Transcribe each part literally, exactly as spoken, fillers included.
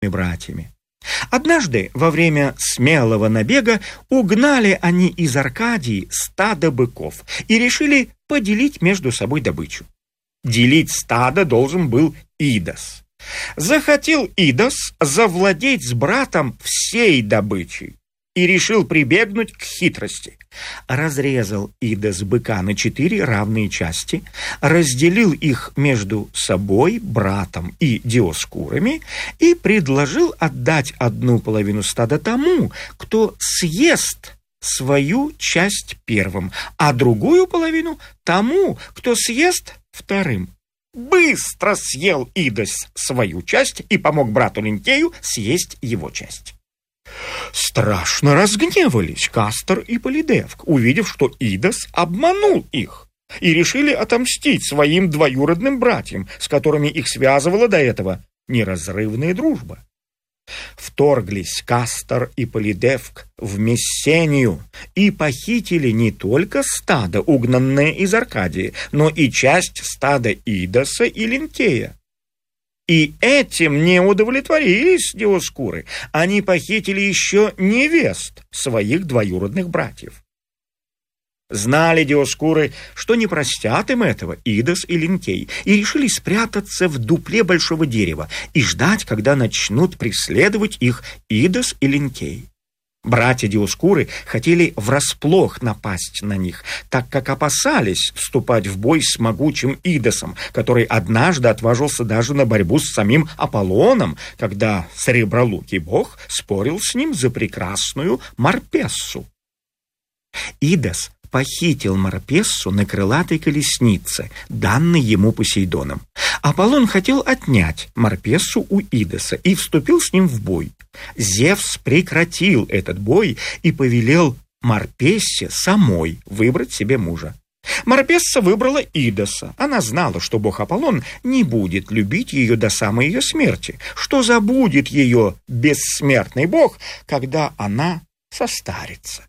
братьями. Однажды во время смелого набега угнали они из Аркадии стадо быков и решили поделить между собой добычу. Делить стадо должен был Идос. Захотел Идос завладеть с братом всей добычей и решил прибегнуть к хитрости. Разрезал Идос быка на четыре равные части, разделил их между собой, братом и Диоскурами и предложил отдать одну половину стада тому, кто съест свою часть первым, а другую половину тому, кто съест вторым. Быстро съел Идос свою часть и помог брату Линкею съесть его часть. Страшно разгневались Кастор и Полидевк, увидев, что Идос обманул их, и решили отомстить своим двоюродным братьям, с которыми их связывала до этого неразрывная дружба. Вторглись Кастор и Полидевк в Мессению и похитили не только стадо, угнанное из Аркадии, но и часть стада Идоса и Линкея. И этим не удовлетворились Диоскуры. Они похитили еще невест своих двоюродных братьев. Знали Диоскуры, что не простят им этого Идос и Линкей, и решили спрятаться в дупле большого дерева и ждать, когда начнут преследовать их Идос и Линкей. Братья Диоскуры хотели врасплох напасть на них, так как опасались вступать в бой с могучим Идосом, который однажды отважился даже на борьбу с самим Аполлоном, когда сребролукий бог спорил с ним за прекрасную Марпессу. Идос похитил Марпессу на крылатой колеснице, данной ему Посейдоном. Аполлон хотел отнять Марпессу у Идоса и вступил с ним в бой. Зевс прекратил этот бой и повелел Марпессе самой выбрать себе мужа. Марпесса выбрала Идоса. Она знала, что бог Аполлон не будет любить ее до самой ее смерти, что забудет ее бессмертный бог, когда она состарится.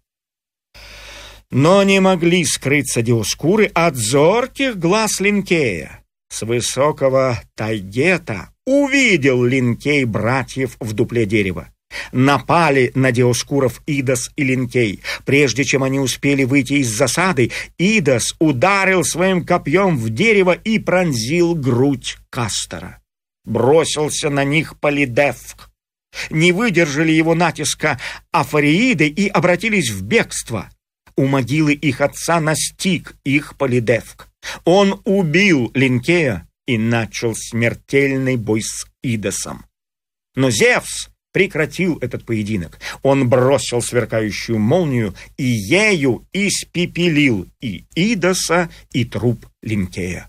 Но не могли скрыться Диоскуры от зорких глаз Линкея. С высокого тайгета увидел Линкей братьев в дупле дерева. Напали на Диоскуров Идос и Линкей. Прежде чем они успели выйти из засады, Идос ударил своим копьем в дерево и пронзил грудь Кастора. Бросился на них Полидевк. Не выдержали его натиска Афарииды и обратились в бегство. У могилы их отца настиг их Полидевк. Он убил Линкея и начал смертельный бой с Идосом. Но Зевс прекратил этот поединок. Он бросил сверкающую молнию и ею испепелил и Идоса, и труп Линкея.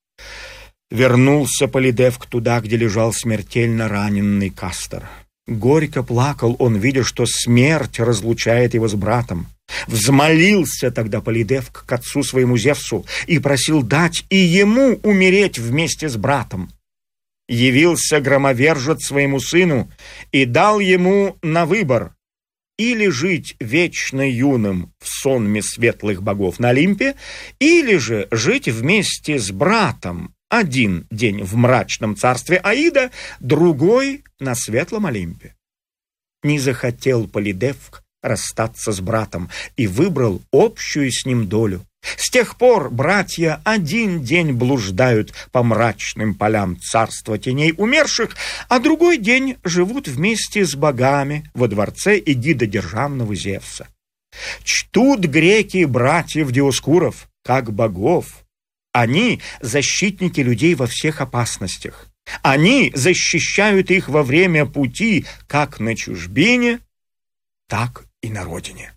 Вернулся Полидевк туда, где лежал смертельно раненый Кастор. Горько плакал он, видя, что смерть разлучает его с братом. Взмолился тогда Полидевк к отцу своему Зевсу и просил дать и ему умереть вместе с братом. Явился громовержец своему сыну и дал ему на выбор: или жить вечно юным в сонме светлых богов на Олимпе, или же жить вместе с братом один день в мрачном царстве Аида, другой на светлом Олимпе. Не захотел Полидевк расстаться с братом и выбрал общую с ним долю. С тех пор братья один день блуждают по мрачным полям царства теней умерших, а другой день живут вместе с богами во дворце эгидодержавного Зевса. Чтут греки братьев Диоскуров как богов. Они защитники людей во всех опасностях. Они защищают их во время пути как на чужбине, так и на родине.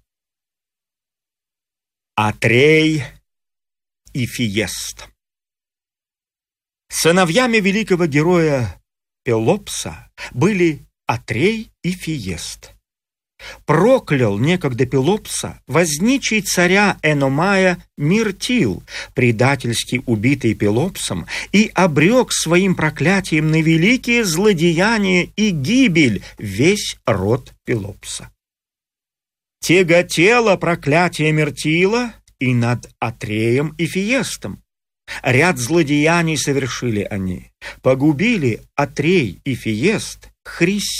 Атрей и Фиест. Сыновьями великого героя Пелопса были Атрей и Фиест. Проклял некогда Пелопса возничий царя Эномая Миртил, предательски убитый Пелопсом, и обрек своим проклятием на великие злодеяния и гибель весь род Пелопса. Тяготело проклятие Миртила и над Атреем и Фиестом. Ряд злодеяний совершили они. Погубили Атрей и Фиест Христе.